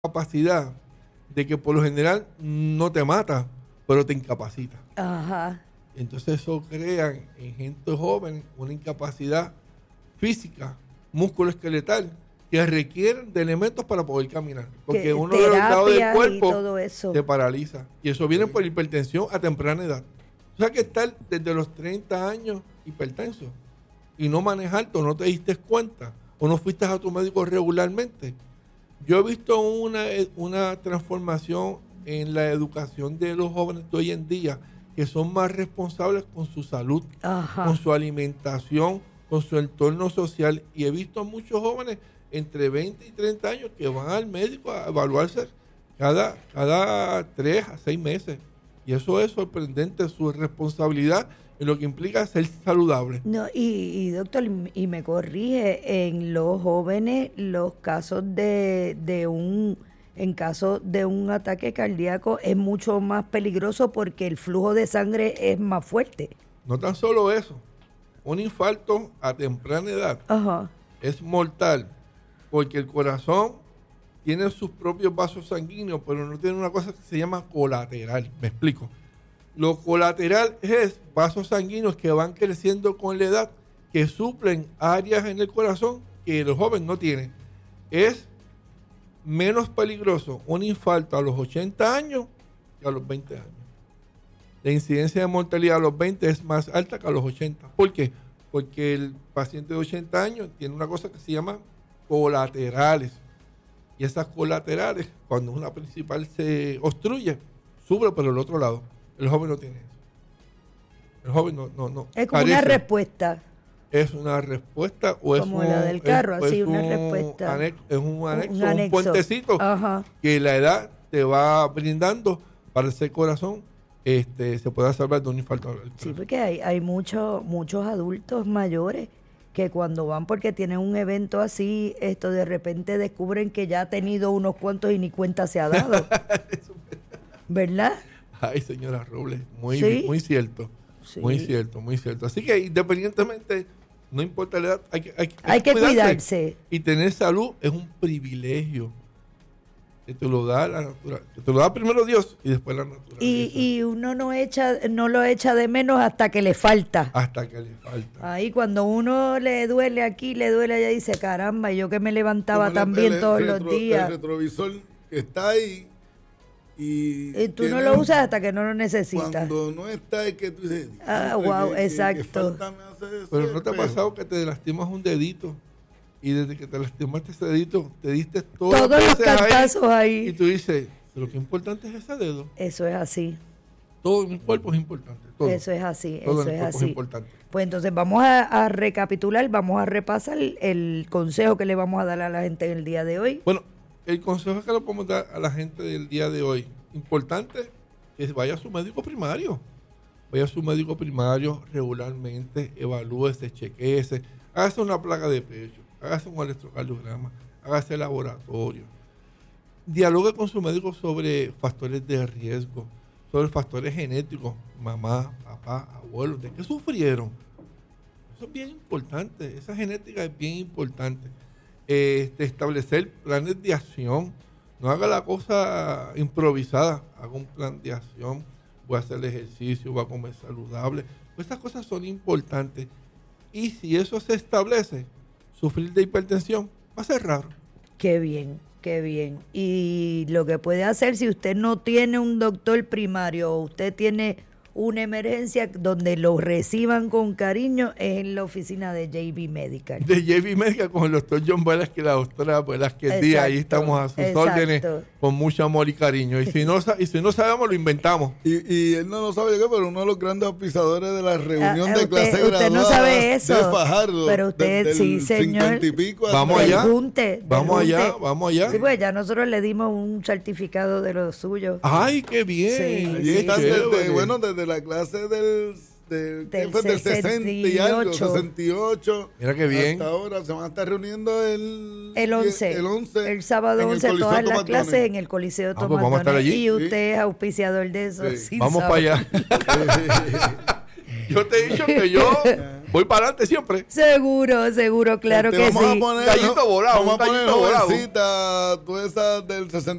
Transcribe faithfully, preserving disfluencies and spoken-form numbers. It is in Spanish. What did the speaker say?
capacidad de que por lo general no te mata, pero te incapacita. Ajá. Entonces eso crea en gente joven una incapacidad física, musculoesqueletal, que requieren de elementos para poder caminar. Porque Que uno de los lados del terapias y cuerpo todo eso. te paraliza. Y eso viene por hipertensión a temprana edad. O sea que estar desde los treinta años hipertenso y no manejarte o no te diste cuenta o no fuiste a tu médico regularmente. Yo he visto una, una transformación en la educación de los jóvenes de hoy en día, que son más responsables con su salud, Ajá. con su alimentación, con su entorno social. Y he visto a muchos jóvenes entre veinte y treinta años que van al médico a evaluarse cada, cada tres a seis meses. Y eso es sorprendente, su responsabilidad en lo que implica ser saludable. No, y, y doctor, y me corrige, en los jóvenes los casos de, de un, en caso de un ataque cardíaco es mucho más peligroso porque el flujo de sangre es más fuerte. No tan solo eso, un infarto a temprana edad Ajá. es mortal porque el corazón tiene sus propios vasos sanguíneos, pero no tiene una cosa que se llama colateral. Me explico. Lo colateral es vasos sanguíneos que van creciendo con la edad, que suplen áreas en el corazón que los jóvenes no tienen. Es menos peligroso un infarto a los ochenta años que a los veinte años. La incidencia de mortalidad a los veinte es más alta que a los ochenta. ¿Por qué? Porque el paciente de ochenta años tiene una cosa que se llama colaterales. Y esas colaterales, cuando una principal se obstruye, sube por el otro lado. El joven no tiene eso. El joven no, no, no. Es como Parece, una respuesta. Es una respuesta o es como un, la del carro, es, así, es una un respuesta. Anex, es un anexo, un, un, anexo. un puentecito Ajá. que la edad te va brindando para ese corazón este, se pueda salvar de un infarto. Sí, porque hay, hay muchos muchos adultos mayores que cuando van porque tienen un evento así, esto de repente descubren que ya ha tenido unos cuantos y ni cuenta se ha dado. ¿Verdad? Ay, señora Robles, muy, ¿Sí? muy cierto. Sí. Muy cierto, muy cierto. Así que independientemente, no importa la edad, hay que, hay, hay hay que cuidarse. cuidarse. Y tener salud es un privilegio que te lo da la naturaleza, que te lo da primero Dios y después la naturaleza. Y, y uno no echa, no lo echa de menos hasta que le falta. Hasta que le falta. Ahí cuando uno le duele aquí, le duele allá, dice, caramba, yo que me levantaba también todos retro, los días. El retrovisor que está ahí. Y, y tú no lo usas hasta que no lo necesitas. Cuando no está es que tú dices, ah, wow, que, exacto. Que, que falta me hace eso, pero ¿no te ha pero... pasado que te lastimas un dedito? Y desde que te lastimaste ese dedito, te diste todo todos los cantazos ahí, ahí. Y tú dices, pero qué importante es ese dedo. Eso es así. Todo en el cuerpo es importante. Todo. Eso es así. Todo eso en el es cuerpo así. es importante. Pues entonces vamos a, a recapitular, vamos a repasar el, el consejo que le vamos a dar a la gente en el día de hoy. Bueno, el consejo que le podemos dar a la gente del día de hoy, importante que vaya a su médico primario. Vaya a su médico primario regularmente, evalúese, chequeese, hágase una placa de pecho, hágase un electrocardiograma, hágase laboratorio. Dialogue con su médico sobre factores de riesgo, sobre factores genéticos, mamá, papá, abuelos, de qué sufrieron. Eso es bien importante, esa genética es bien importante. Este, establecer planes de acción. No haga la cosa improvisada, haga un plan de acción, voy a hacer ejercicio, voy a comer saludable. Pues estas cosas son importantes. Y si eso se establece, sufrir de hipertensión va a ser raro. Qué bien, qué bien. Y lo que puede hacer, si usted no tiene un doctor primario o usted tiene una emergencia donde lo reciban con cariño, es en la oficina de J B Medical. De J B Medical con el doctor John Velázquez, la doctora Velázquez Díaz, ahí estamos a sus exacto. órdenes con mucho amor y cariño. Y si no, y si no sabemos, lo inventamos. Y, y él no lo sabe yo, pero uno de los grandes auspiciadores de la reunión ah, de usted, clase usted graduada no sabe eso, de Fajardo. pero usted del, sí, del señor. Y pico vamos allá, junte, vamos junte. allá, vamos allá. Sí, pues ya nosotros le dimos un certificado de lo suyo. Ay, qué bien. Sí, qué sí, desde, bueno, desde la clase del del, del, fue? del sesenta y algo, sesenta y ocho. Mira qué bien. Hasta ahora se van a estar reuniendo el el once, el, once, el sábado once, todas las clases en el Coliseo ah, Tomás pues vamos a estar allí. Y usted sí. es auspiciador de eso. Sí. Sí, vamos sabe. para allá. Yo te he dicho que yo voy para adelante siempre. Seguro, seguro, claro Este, que vamos sí. A poner, Gallito volado, vamos un a poner gallito volado. jovencita, tú esa del sesenta